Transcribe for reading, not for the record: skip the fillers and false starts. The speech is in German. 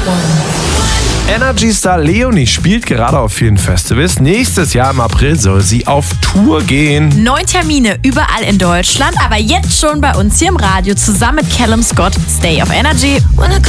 Energy-Star Leonie spielt gerade auf vielen Festivals. Nächstes Jahr im April soll sie auf Tour gehen. 9 Termine überall in Deutschland, aber jetzt schon bei uns hier im Radio zusammen mit Callum Scott. Stay auf Energy.